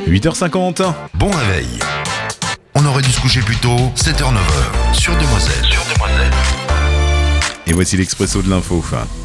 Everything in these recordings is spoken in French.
8h50. Bon réveil. On aurait dû se coucher plus tôt, 7h-9h, sur Demoiselle. Et voici l'expresso de l'info.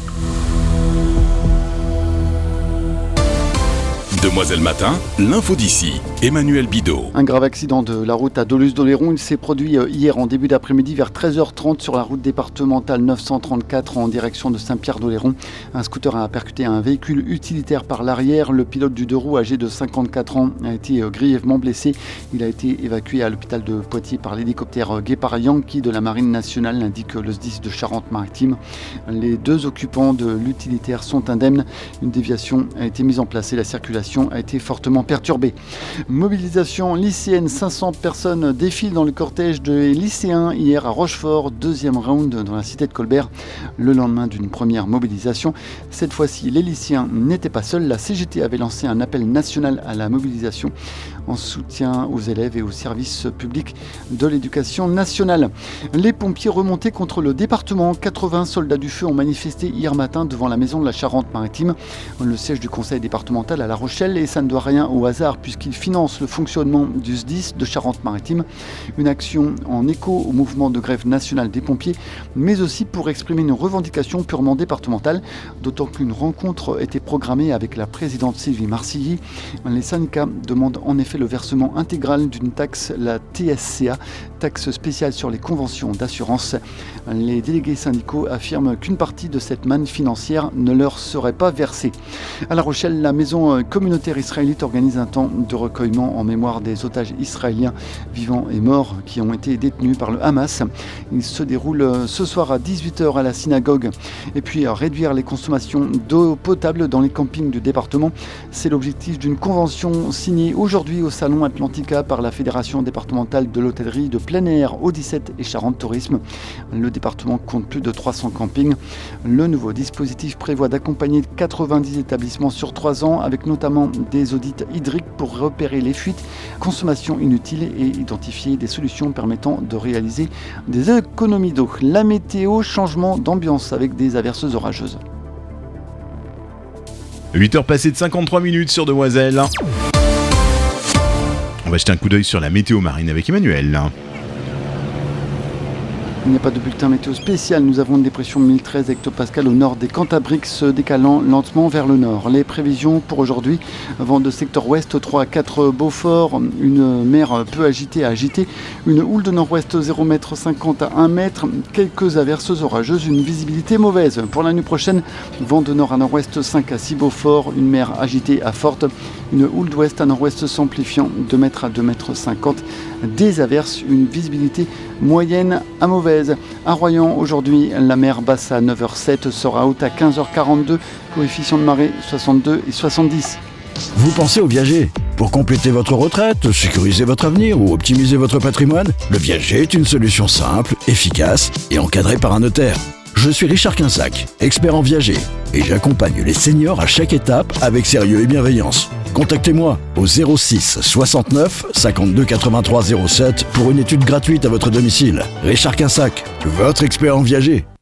Demoiselle Matin, l'info d'ici, Emmanuel Bidot. Un grave accident de la route à Doluze-d'Oléron, il s'est produit hier en début d'après-midi vers 13h30 sur la route départementale 934 en direction de Saint-Pierre-d'Oléron. Un scooter a percuté un véhicule utilitaire par l'arrière. Le pilote du deux roues, âgé de 54 ans, a été grièvement blessé. Il a été évacué à l'hôpital de Poitiers par l'hélicoptère Guépard Yankee de la Marine nationale, indique le SDIS de Charente-Maritime. Les deux occupants de l'utilitaire sont indemnes. Une déviation a été mise en place et la circulation a été fortement perturbée. Mobilisation lycéenne, 500 personnes défilent dans le cortège des lycéens hier à Rochefort, deuxième round dans la cité de Colbert, le lendemain d'une première mobilisation. Cette fois-ci, les lycéens n'étaient pas seuls. La CGT avait lancé un appel national à la mobilisation en soutien aux élèves et aux services publics de l'éducation nationale. Les pompiers remontés contre le département. 80 soldats du feu ont manifesté hier matin devant la maison de la Charente-Maritime, le siège du conseil départemental à La Rochelle, et ça ne doit rien au hasard puisqu'il finance le fonctionnement du SDIS de Charente-Maritime. Une action en écho au mouvement de grève nationale des pompiers, mais aussi pour exprimer une revendication purement départementale, d'autant qu'une rencontre était programmée avec la présidente Sylvie Marcilly. Les syndicats demandent en effet le versement intégral d'une taxe, la TSCA, taxe spéciale sur les conventions d'assurance. Les délégués syndicaux affirment qu'une partie de cette manne financière ne leur serait pas versée. À La Rochelle, la maison communautaire israélite organise un temps de recueillement en mémoire des otages israéliens vivants et morts qui ont été détenus par le Hamas. Il se déroule ce soir à 18h à la synagogue. Et puis réduire les consommations d'eau potable dans les campings du département. C'est l'objectif d'une convention signée aujourd'hui au Salon Atlantica par la Fédération départementale de l'hôtellerie de plein air Odyssée et Charente Tourisme. Le département compte plus de 300 campings. Le nouveau dispositif prévoit d'accompagner 90 établissements sur 3 ans avec notamment des audits hydriques pour repérer les fuites, consommation inutile et identifier des solutions permettant de réaliser des économies d'eau. La météo, changement d'ambiance avec des averses orageuses. 8h passées de 53 minutes sur Demoiselle. On va jeter un coup d'œil sur la météo marine avec Emmanuel. Il n'y a pas de bulletin météo spécial. Nous avons une dépression de 1013 hectopascales au nord des Cantabriques se décalant lentement vers le nord. Les prévisions pour aujourd'hui, vent de secteur ouest 3 à 4 Beaufort, une mer peu agitée à agiter, une houle de nord-ouest 0,50 m à 1 m, quelques averses orageuses, une visibilité mauvaise. Pour la nuit prochaine, vent de nord à nord-ouest 5 à 6 Beaufort, une mer agitée à forte, une houle d'ouest à nord-ouest s'amplifiant 2 m à 2,50 m, des averses, une visibilité moyenne à mauvaise. À Royan, aujourd'hui, la mer basse à 9h07 sera haute à 15h42, coefficient de marée 62 et 70. Vous pensez au Viager? Pour compléter votre retraite, sécuriser votre avenir ou optimiser votre patrimoine, le Viager est une solution simple, efficace et encadrée par un notaire. Je suis Richard Quinsac, expert en Viager, et j'accompagne les seniors à chaque étape avec sérieux et bienveillance. Contactez-moi au 06 69 52 83 07 pour une étude gratuite à votre domicile. Richard Quinsac, votre expert en Viager.